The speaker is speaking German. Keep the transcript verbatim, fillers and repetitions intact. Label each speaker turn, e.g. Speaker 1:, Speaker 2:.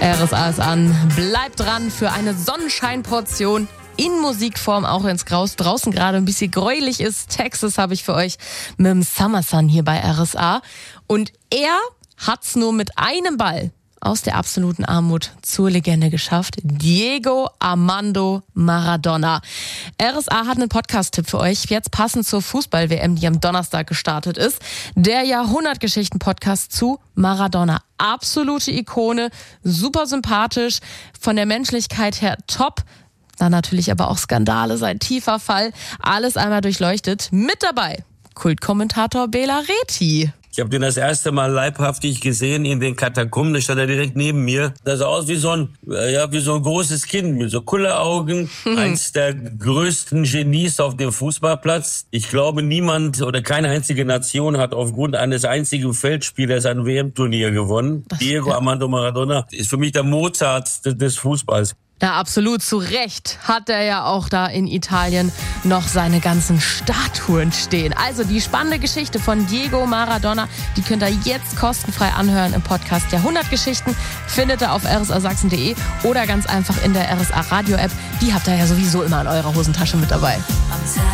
Speaker 1: R S A ist an. Bleibt dran für eine Sonnenscheinportion in Musikform, auch wenn es draußen gerade ein bisschen gräulich ist. Texas habe ich für euch mit dem Summer Sun hier bei R S A. Und er hat's nur mit einem Ball aus der absoluten Armut zur Legende geschafft. Diego Armando Maradona. R S A hat einen Podcast-Tipp für euch, jetzt passend zur Fußball-W M, die am Donnerstag gestartet ist. Der Jahrhundertgeschichten-Podcast zu Maradona. Absolute Ikone, super sympathisch, von der Menschlichkeit her top. Dann natürlich aber auch Skandale, sein tiefer Fall. Alles einmal durchleuchtet. Mit dabei Kultkommentator Bela Reti.
Speaker 2: Ich habe den das erste Mal leibhaftig gesehen in den Katakomben. Da stand er direkt neben mir. Das sah aus wie so ein, ja, wie so ein großes Kind mit so Kulleraugen. Hm. Eins der größten Genies auf dem Fußballplatz. Ich glaube, niemand oder keine einzige Nation hat aufgrund eines einzigen Feldspielers ein W M-Turnier gewonnen. Das Diego Armando Maradona ist für mich der Mozart des Fußballs.
Speaker 1: Ja, absolut. Zu Recht hat er ja auch da in Italien noch seine ganzen Statuen stehen. Also die spannende Geschichte von Diego Maradona, die könnt ihr jetzt kostenfrei anhören im Podcast Jahrhundertgeschichten. Findet ihr auf r s a sachsen punkt d e oder ganz einfach in der R S A Radio App. Die habt ihr ja sowieso immer in eurer Hosentasche mit dabei.